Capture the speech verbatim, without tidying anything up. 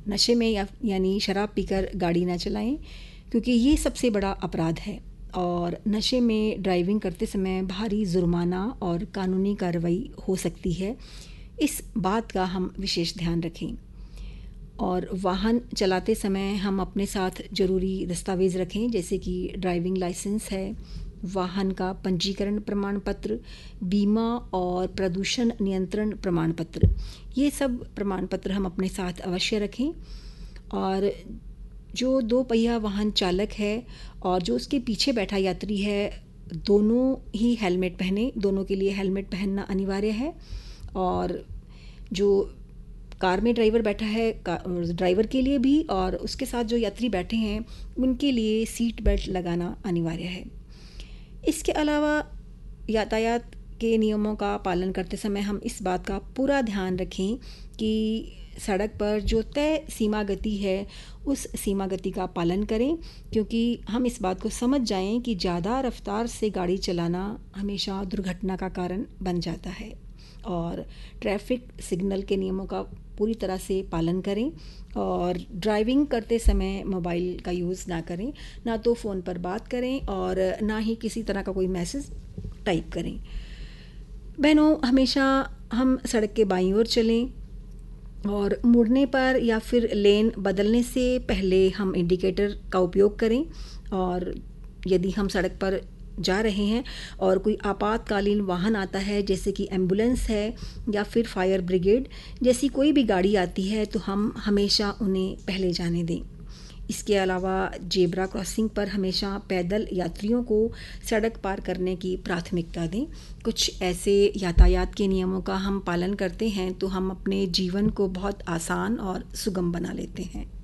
नशे में या यानी शराब पीकर गाड़ी ना चलाएं, क्योंकि ये सबसे बड़ा अपराध है। और नशे में ड्राइविंग करते समय भारी जुर्माना और कानूनी कार्रवाई हो सकती है, इस बात का हम विशेष ध्यान रखें। और वाहन चलाते समय हम अपने साथ ज़रूरी दस्तावेज़ रखें, जैसे कि ड्राइविंग लाइसेंस है, वाहन का पंजीकरण प्रमाण पत्र, बीमा और प्रदूषण नियंत्रण प्रमाण पत्र। ये सब प्रमाण पत्र हम अपने साथ अवश्य रखें। और जो दो पहिया वाहन चालक है और जो उसके पीछे बैठा यात्री है, दोनों ही हेलमेट पहने, दोनों के लिए हेलमेट पहनना अनिवार्य है। और जो कार में ड्राइवर बैठा है, ड्राइवर के लिए भी और उसके साथ जो यात्री बैठे हैं उनके लिए सीट बेल्ट लगाना अनिवार्य है। इसके अलावा यातायात के नियमों का पालन करते समय हम इस बात का पूरा ध्यान रखें कि सड़क पर जो तय सीमा गति है उस सीमा गति का पालन करें, क्योंकि हम इस बात को समझ जाएं कि ज़्यादा रफ्तार से गाड़ी चलाना हमेशा दुर्घटना का कारण बन जाता है। और ट्रैफिक सिग्नल के नियमों का पूरी तरह से पालन करें और ड्राइविंग करते समय मोबाइल का यूज़ ना करें, ना तो फ़ोन पर बात करें और ना ही किसी तरह का कोई मैसेज टाइप करें। बहनों, हमेशा हम सड़क के बाईं ओर चलें और मुड़ने पर या फिर लेन बदलने से पहले हम इंडिकेटर का उपयोग करें। और यदि हम सड़क पर जा रहे हैं और कोई आपातकालीन वाहन आता है, जैसे कि एम्बुलेंस है या फिर फायर ब्रिगेड जैसी कोई भी गाड़ी आती है, तो हम हमेशा उन्हें पहले जाने दें। इसके अलावा जेब्रा क्रॉसिंग पर हमेशा पैदल यात्रियों को सड़क पार करने की प्राथमिकता दें। कुछ ऐसे यातायात के नियमों का हम पालन करते हैं तो हम अपने जीवन को बहुत आसान और सुगम बना लेते हैं।